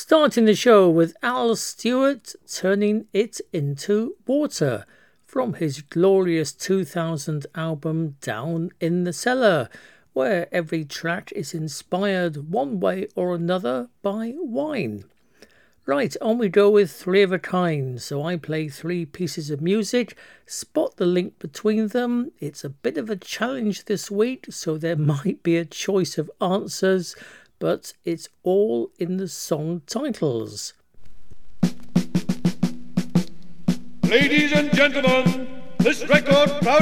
Starting the show with Al Stewart, Turning It Into Water, from his glorious 2000 album Down in the Cellar, where every track is inspired one way or another by wine. Right, on we go with Three of a Kind. So I play three pieces of music, spot the link between them. It's a bit of a challenge this week, so there might be a choice of answers, but it's all in the song titles. Ladies and gentlemen, this record proudly